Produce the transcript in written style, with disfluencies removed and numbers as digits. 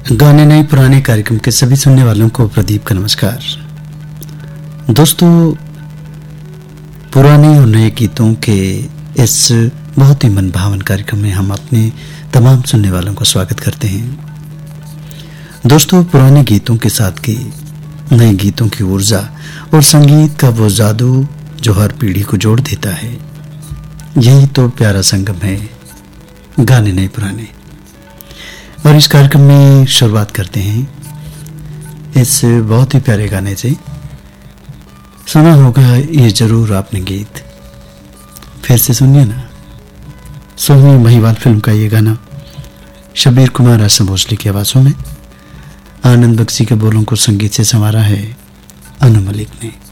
गाने नए पुराने कार्यक्रम के सभी सुनने वालों को प्रदीप का नमस्कार। दोस्तों, पुराने और नए गीतों के इस बहुत ही मनभावन कार्यक्रम में हम अपने तमाम सुनने वालों को स्वागत करते हैं। दोस्तों, पुराने गीतों के साथ की नए गीतों की ऊर्जा और संगीत का वो जादू जो हर पीढ़ी को जोड़ देता है, यही तो प्यारा संगम है गाने नए पुराने। और इस कार्यक्रम में शुरुआत करते हैं इस बहुत ही प्यारे गाने से। सुना होगा ये जरूर आपने गीत, फिर से सुनिए ना। सोहनी महिवाल फिल्म का ये गाना शब्बीर कुमार आशा भोसले की आवाज़ों में, आनंद बख्शी के बोलों को संगीत से संवारा है अनु मलिक ने।